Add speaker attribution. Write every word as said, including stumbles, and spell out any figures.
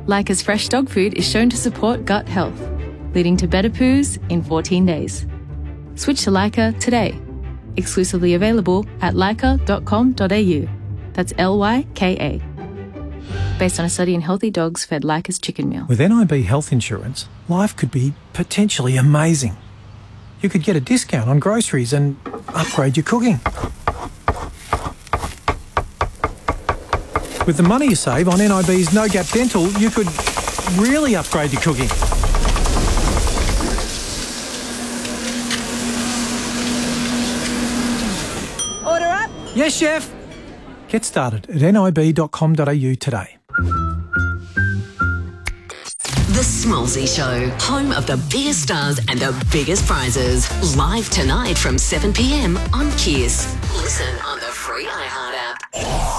Speaker 1: Lyca's fresh dog food is shown to support gut health, leading to better poos in fourteen days. Switch to Lyca today. Exclusively available at lyca dot com dot a u. That's L Y K A. Based on a study in healthy dogs fed Lyca's chicken meal.
Speaker 2: With N I B health insurance, life could be potentially amazing. You could get a discount on groceries and upgrade your cooking. With the money you save on N I B's No Gap Dental, you could really upgrade your cooking.
Speaker 3: Order up?
Speaker 2: Yes, chef. Get started at N I B dot com dot a u today.
Speaker 4: The Smallsy Show, home of the biggest stars and the biggest prizes. Live tonight from seven p m on Kiss. Listen on the free iHeart app.